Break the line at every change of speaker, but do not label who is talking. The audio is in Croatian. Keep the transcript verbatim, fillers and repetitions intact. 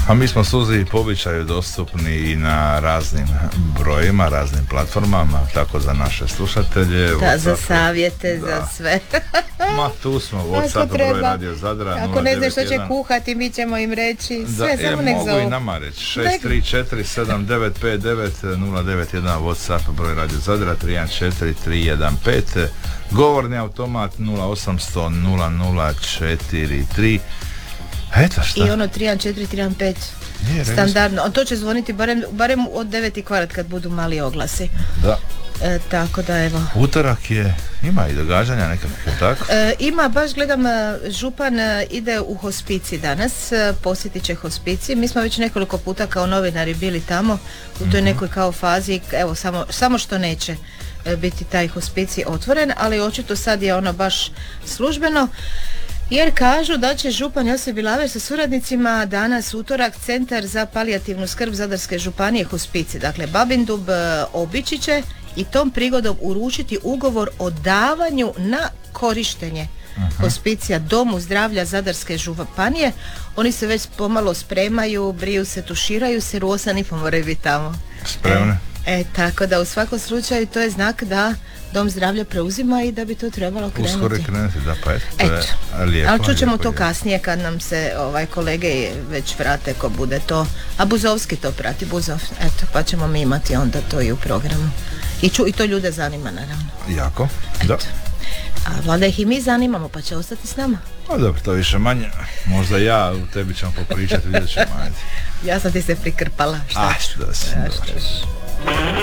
A mi smo Suzi po običaju dostupni i na raznim brojima, raznim platformama, tako za naše slušatelje.
Da,
WhatsApp,
za savjete,
da.
za sve.
Ma tu smo, WhatsApp, broj Radio Zadra.
Ako ne znaš što će kuhati, mi ćemo im reći sve,
da,
samo
e,
nek
mogu
zovu.
i nama reći. šest tri četiri sedam devet pet devet nula devet jedan WhatsApp, broj Radio Zadra, tri jedan četiri tri jedan pet, govorni automat nula osam sto nula nula četiri tri. Eto šta.
I ono tri jedan četiri tri jedan pet.
Nije,
standardno, a to će zvoniti barem, barem od devet i kvart kad budu mali oglasi.
Da.
E, tako da evo.
Utorak je, ima i događanja nekakve, tako?
E, ima, baš gledam, župan ide u hospicij danas, posjetit će hospicij. Mi smo već nekoliko puta kao novinari bili tamo u toj mm-hmm. nekoj kao fazi, evo samo, samo što neće biti taj hospicij otvoren, ali očito sad je ono baš službeno. Jer kažu da će župan Josip Bilaver sa suradnicima danas utorak Centar za palijativnu skrb Zadarske županije hospicij, dakle Babindub, obići će i tom prigodom uručiti ugovor o davanju na korištenje uh-huh. hospicija Domu zdravlja Zadarske županije. Oni se već pomalo spremaju, briju se, tuširaju se, jer u osam i po moraju biti tamo.
Spremne.
E, e, tako da u svakom slučaju to je znak da Dom zdravlja preuzima i da bi to trebalo krenuti.
Uskoro krenuti, da, pa eto, to
eto.
je lijepo.
Ali čućemo to
lijepo.
kasnije kad nam se ovaj kolege već vrate ko bude to. A Buzovski to prati, Buzov, eto, pa ćemo mi imati onda to i u programu. I, ču, i to ljude zanima, naravno.
Jako, eto. Da.
A vlada ih i mi zanimamo, pa će ostati s nama.
Pa dobro, to više manje. Možda ja, u tebi ćemo popričati, vidjet ćemo.
Ja sam ti se prikrpala. Šta
A, što si,
ja,